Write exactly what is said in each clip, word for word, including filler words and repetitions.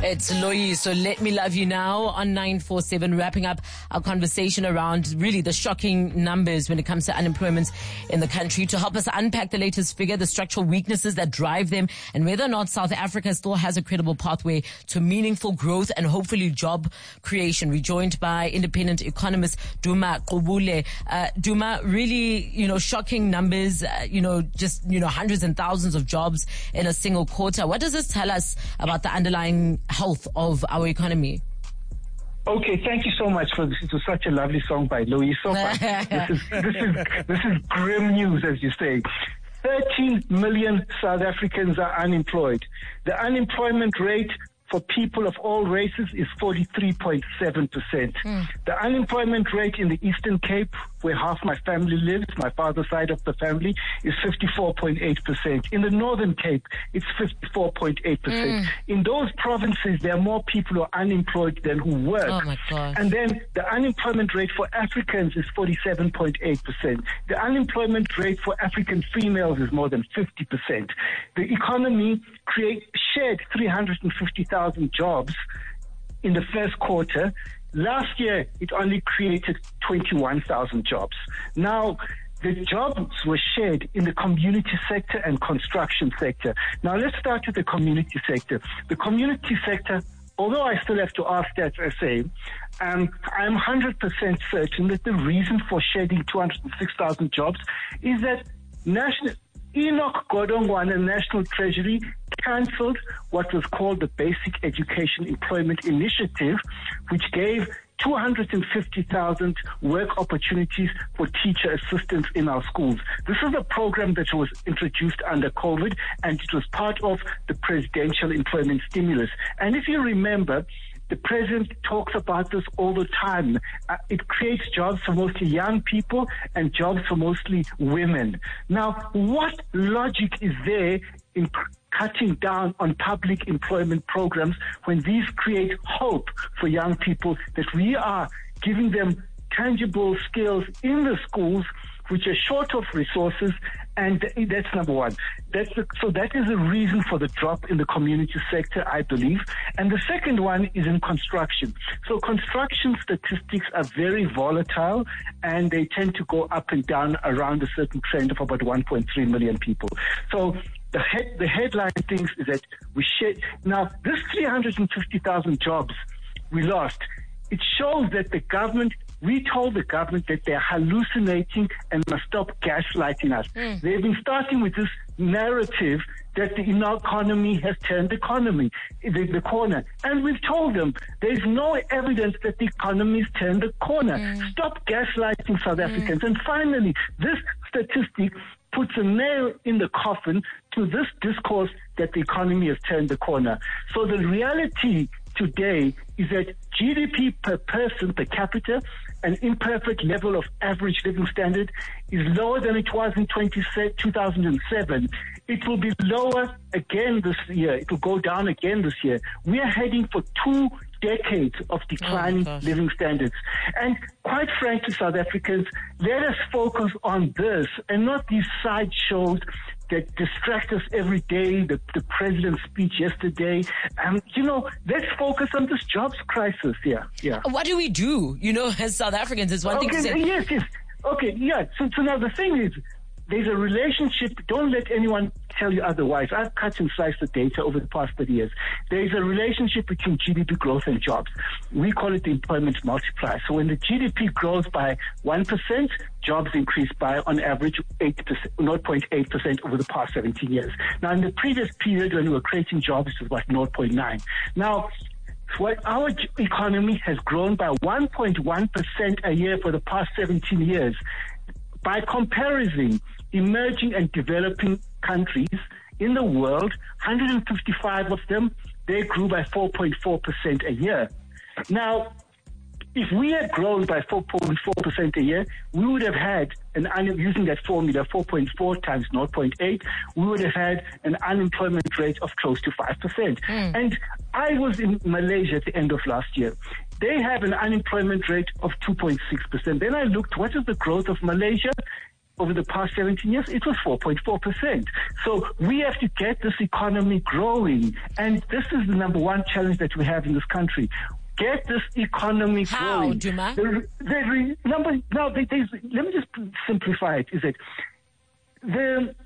It's Loyi, so Let Me Love You Now on nine four seven, wrapping up our conversation around really the shocking numbers when it comes to unemployment in the country. To help us unpack the latest figure, the structural weaknesses that drive them, and whether or not South Africa still has a credible pathway to meaningful growth and hopefully job creation. We're joined by independent economist Duma Qubule. Uh, Duma, really, you know, shocking numbers, uh, you know, just, you know, hundreds and thousands of jobs in a single quarter. What does this tell us about the underlying health of our economy? Okay, thank you so much for this. It was such a lovely song by Louis. So far, this is this is this is grim news, as you say. thirteen million South Africans are unemployed. The unemployment rate for people of all races is forty-three point seven percent. Mm. The unemployment rate in the Eastern Cape, where half my family lives, my father's side of the family, is fifty-four point eight percent. In the Northern Cape, it's fifty-four point eight percent. Mm. In those provinces, there are more people who are unemployed than who work. Oh my gosh. And then the unemployment rate for Africans is forty-seven point eight percent. The unemployment rate for African females is more than fifty percent. The economy create, shared three hundred fifty thousand jobs in the first quarter. Last year, it only created twenty-one thousand jobs. Now, the jobs were shared in the community sector and construction sector. Now, let's start with the community sector. The community sector, although I still have to ask that S A, um, I'm one hundred percent certain that the reason for shedding two hundred six thousand jobs is that National Enoch Godongwana National Treasury cancelled what was called the Basic Education Employment Initiative, which gave two hundred fifty thousand work opportunities for teacher assistants in our schools. This is a program that was introduced under COVID, and it was part of the presidential employment stimulus. And if you remember, the president talks about this all the time. Uh, it creates jobs for mostly young people and jobs for mostly women. Now, what logic is there in cutting down on public employment programs when these create hope for young people, that we are giving them tangible skills in the schools which are short of resources? And that's number one. That's the, so that is the reason for the drop in the community sector, I believe. And the second one is in construction. So construction statistics are very volatile, and they tend to go up and down around a certain trend of about one point three million people. So the head, the headline things is that we shed. Now, this three hundred fifty thousand jobs we lost, it shows that the government, we told the government that they're hallucinating and must stop gaslighting us. Mm. They've been starting with this narrative that the economy has turned the economy, the, the corner. And we've told them there's no evidence that the economy has turned the corner. Mm. Stop gaslighting South Africans. Mm. And finally, this statistic puts a nail in the coffin to this discourse that the economy has turned the corner. So the reality today is that G D P per person, per capita, an imperfect level of average living standard, is lower than it was in two thousand seven. It will be lower again this year. It will go down again this year. We are heading for two decades of declining oh living standards. And quite frankly, South Africans, let us focus on this and not these sideshows that distract us every day, the, the president's speech yesterday. Um, you know, let's focus on this jobs crisis. Yeah, yeah. What do we do, you know, as South Africans? It's one okay, thing to say. Yes, yes. Okay, yeah. So, so now the thing is, there's a relationship. Don't let anyone tell you otherwise. I've cut and sliced the data over the past thirty years. There's a relationship between G D P growth and jobs. We call it the employment multiplier. So when the G D P grows by one percent, jobs increase by, on average, eight percent, zero point eight percent over the past seventeen years. Now, in the previous period when we were creating jobs, it was about zero point nine. Now, what our economy has grown by one point one percent a year for the past seventeen years. By comparison, emerging and developing countries in the world, one hundred fifty-five of them, they grew by four point four percent a year. Now, if we had grown by four point four percent a year, we would have had, an using that formula, four point four times zero point eight, we would have had an unemployment rate of close to five percent. Mm. And I was in Malaysia at the end of last year. They have an unemployment rate of two point six percent. Then I looked, what is the growth of Malaysia? over the past seventeen years, it was four point four percent. So we have to get this economy growing. And this is the number one challenge that we have in this country. Get this economy How, growing. Duma? The, the number, now, there- there's, let me just simplify it, is that the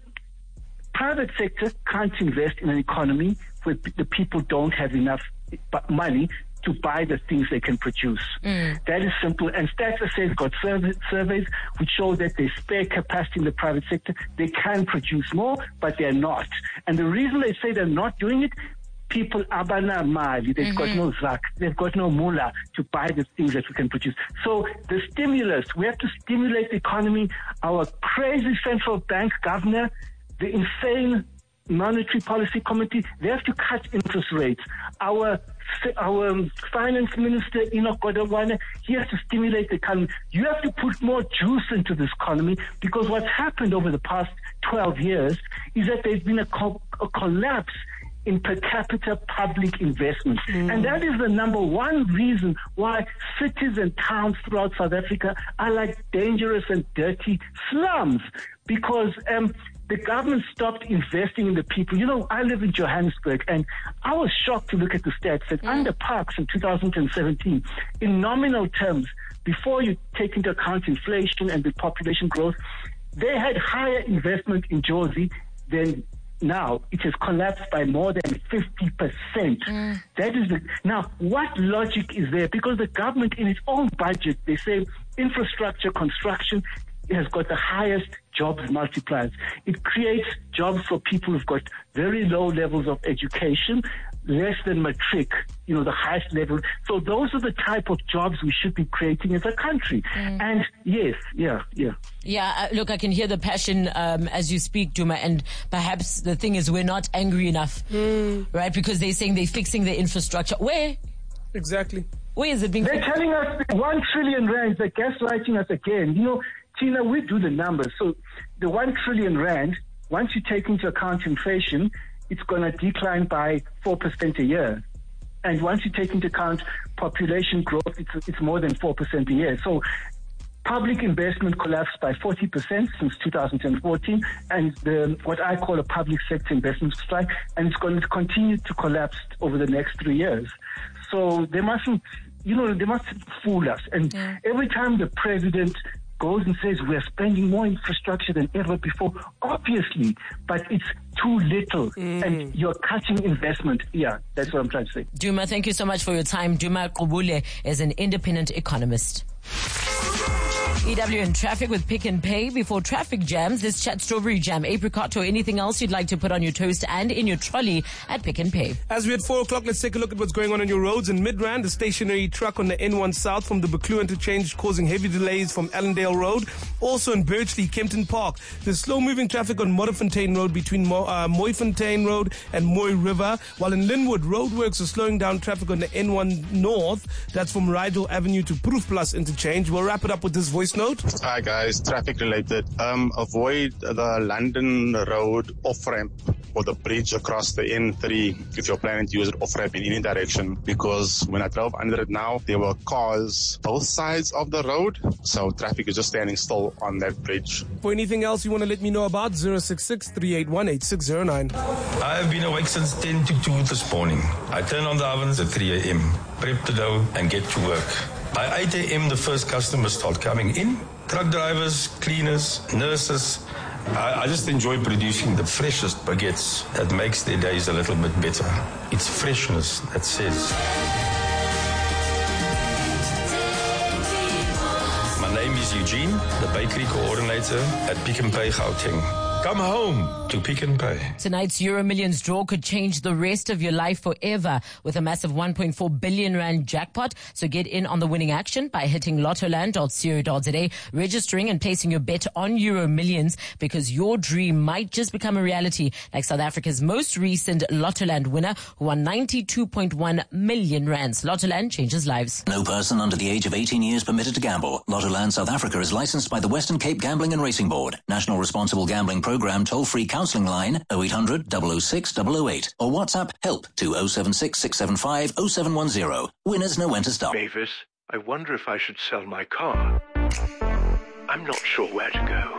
private sector can't invest in an economy where p- the people don't have enough bu- money to buy the things they can produce. Mm. That is simple. And Stats S A has got survey, surveys which show that there's spare capacity in the private sector. They can produce more, but they're not. And the reason they say they're not doing it, people abana mali, they've got no zak, they've got no mula to buy the things that we can produce. So the stimulus, we have to stimulate the economy. Our crazy central bank governor, the insane monetary policy committee, they have to cut interest rates. Our our um, finance minister, Enoch Godongwana, he has to stimulate the economy. You have to put more juice into this economy, because what's happened over the past twelve years is that there's been a, co- a collapse in per capita public investment. Mm. And that is the number one reason why cities and towns throughout South Africa are like dangerous and dirty slums, because um, the government stopped investing in the people. You know, I live in Johannesburg, and I was shocked to look at the stats that mm. under Parks in two thousand seventeen, in nominal terms, before you take into account inflation and the population growth, they had higher investment in Jozi than now. It has collapsed by more than fifty percent. Mm. That is the, now, what logic is there? Because the government in its own budget, they say infrastructure construction has got the highest jobs multipliers. It creates jobs for people who've got very low levels of education, less than matric, you know, the highest level. So those are the type of jobs we should be creating as a country. Mm. And yes, yeah, yeah. Yeah, uh, look, I can hear the passion um, as you speak, Duma, and perhaps the thing is we're not angry enough, mm. right? Because they're saying they're fixing the infrastructure. Where? Exactly. Where is it being They're fixed? telling us one trillion rand, they're gaslighting us again. You know, Tina, we do the numbers. So the one trillion rand, once you take into account inflation, it's going to decline by four percent a year. And once you take into account population growth, it's, it's more than four percent a year. So public investment collapsed by forty percent since two thousand fourteen, and the, what I call a public sector investment strike, and it's going to continue to collapse over the next three years. So they mustn't, you know, they mustn't fool us. And yeah. every time the president goes and says we're spending more infrastructure than ever before, obviously, but it's too little, mm. and you're cutting investment. Yeah, that's what I'm trying to say. Duma, thank you so much for your time. Duma Qubule is an independent economist. E W in traffic with Pick and Pay. Before traffic jams, let's chat strawberry jam, apricot, or anything else you'd like to put on your toast and in your trolley at Pick and Pay. As we're at four o'clock, let's take a look at what's going on on your roads. In Midrand, a stationary truck on the N one South from the Buccleuch interchange causing heavy delays from Allendale Road. Also in Birchley, Kempton Park, there's slow-moving traffic on Modderfontein Road between Mo- uh, Mooifontein Road and Mooi River. While in Linwood, roadworks are slowing down traffic on the N one North. That's from Rydal Avenue to Proof Plus interchange. We'll wrap it up with this voice note. Hi guys, traffic related. Um, avoid the London Road off-ramp or the bridge across the N three if you're planning to use it off-ramp in any direction, because when I drove under it now, there were cars both sides of the road, so traffic is just standing still on that bridge. For anything else you want to let me know about, zero six six, three eight one, eight six zero nine. I have been awake since ten to two this morning. I turn on the ovens at three a.m., prep the dough and get to work. By eight a.m. the first customers start coming in. Truck drivers, cleaners, nurses. I, I just enjoy producing the freshest baguettes that makes their days a little bit better. It's freshness that says. My name is Eugene, the bakery coordinator at Pick and Pay Gauteng. Come home to Pick and Pay. Tonight's Euro Millions draw could change the rest of your life forever with a massive one point four billion rand jackpot. So get in on the winning action by hitting lottoland dot co dot za, registering and placing your bet on Euro Millions, because your dream might just become a reality, like South Africa's most recent Lottoland winner who won ninety-two point one million rands. Lottoland changes lives. No person under the age of eighteen years permitted to gamble. Lottoland South Africa is licensed by the Western Cape Gambling and Racing Board. National Responsible Gambling Program toll-free counselling line oh eight hundred, double oh six, double oh eight or WhatsApp help to oh seven six, six seven five, oh seven one oh. Winners know when to stop. Mavis, I wonder if I should sell my car. I'm not sure where to go.